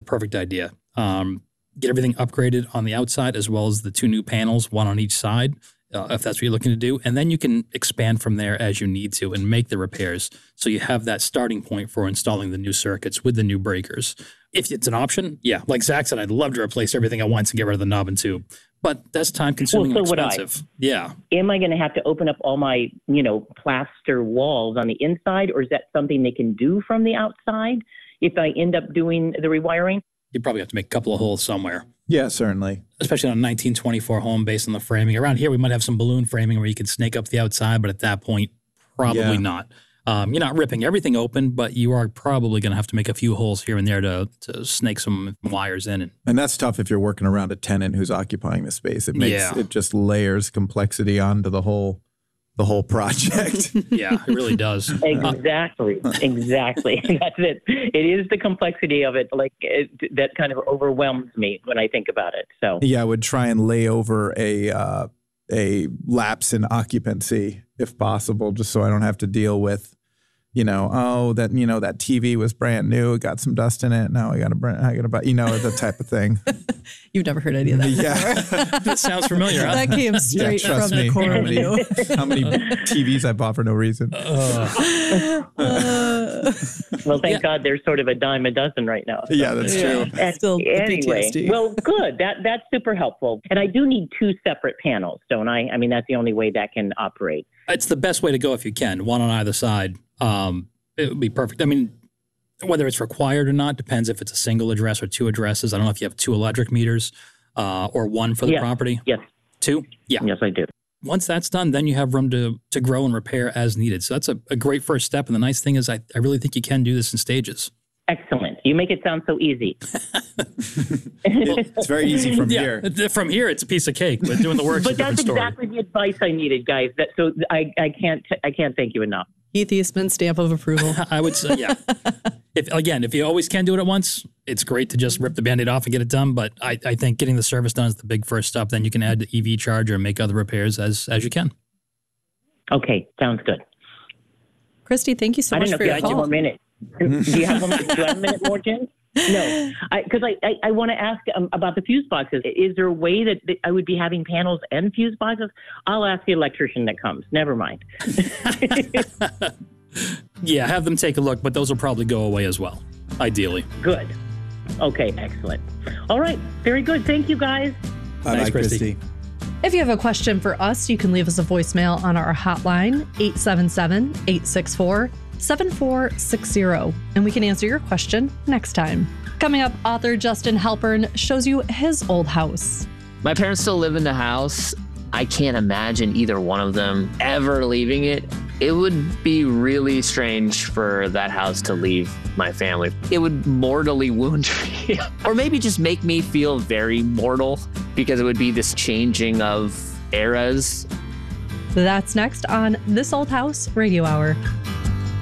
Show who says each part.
Speaker 1: perfect idea. Get everything upgraded on the outside as well as the 2 new panels, one on each side, if that's what you're looking to do. And then you can expand from there as you need to and make the repairs. So you have that starting point for installing the new circuits with the new breakers. If it's an option, yeah. Like Zach said, I'd love to replace everything at once and get rid of the knob and tube. But that's time-consuming and expensive. Yeah.
Speaker 2: Am I going to have to open up all my, plaster walls on the inside, or is that something they can do from the outside if I end up doing the rewiring?
Speaker 1: You probably have to make a couple of holes somewhere.
Speaker 3: Yeah, certainly.
Speaker 1: Especially on a 1924 home based on the framing. Around here, we might have some balloon framing where you could snake up the outside, but at that point, probably not. You're not ripping everything open, but you are probably going to have to make a few holes here and there to snake some wires in.
Speaker 3: And that's tough if you're working around a tenant who's occupying the space. It makes it just layers complexity onto the whole project.
Speaker 1: Yeah, it really does.
Speaker 2: Exactly. That's it. It is the complexity of it, that kind of overwhelms me when I think about it. So
Speaker 3: yeah, I would try and lay over a lapse in occupancy if possible, just so I don't have to deal with, that TV was brand new, it got some dust in it. Now I got to buy, the type of thing.
Speaker 4: You've never heard any of that.
Speaker 3: Yeah,
Speaker 1: that sounds familiar. Huh?
Speaker 4: That came straight from the core of you.
Speaker 3: How many TVs I bought for no reason?
Speaker 2: Well, thank God there's sort of a dime a dozen right now. So.
Speaker 3: Yeah, that's true.
Speaker 4: Still
Speaker 2: anyway,
Speaker 4: PTSD.
Speaker 2: Well, good. That's super helpful. And I do need 2 separate panels, don't I? I mean, that's the only way that can operate.
Speaker 1: It's the best way to go if you can, one on either side. It would be perfect. I mean, whether it's required or not depends if it's a single address or 2 addresses. I don't know if you have 2 electric meters or 1 for the property.
Speaker 2: Yes.
Speaker 1: 2? Yeah.
Speaker 2: Yes, I do.
Speaker 1: Once that's done, then you have room to grow and repair as needed. So that's a great first step. And the nice thing is I really think you can do this in stages.
Speaker 2: Excellent. You make it sound so easy.
Speaker 3: It's very easy from here.
Speaker 1: From here, it's a piece of cake, but doing the work is a different story.
Speaker 2: But that's exactly the advice I needed, guys. I can't thank you enough.
Speaker 4: Keith Eastman, stamp of approval.
Speaker 1: I would say, yeah. If you always can do it at once, it's great to just rip the Band-Aid off and get it done. But I think getting the service done is the big first step. Then you can add the EV charger and make other repairs as you can.
Speaker 2: Okay, sounds good.
Speaker 4: Christy, thank you so much for your call.
Speaker 2: 2 more minutes. Do you have a minute more, Jen? No, because I want to ask about the fuse boxes. Is there a way that I would be having panels and fuse boxes? I'll ask the electrician that comes. Never mind.
Speaker 1: Yeah, have them take a look, but those will probably go away as well, ideally.
Speaker 2: Good. Okay, excellent. All right, very good. Thank you, guys.
Speaker 3: Bye, Christy.
Speaker 4: If you have a question for us, you can leave us a voicemail on our hotline, 877-864-7460, and we can answer your question next time. Coming up, author Justin Halpern shows you his old house.
Speaker 5: My parents still live in the house. I can't imagine either one of them ever leaving it. It would be really strange for that house to leave my family. It would mortally wound me, or maybe just make me feel very mortal, because it would be this changing of eras.
Speaker 4: That's next on This Old House Radio Hour.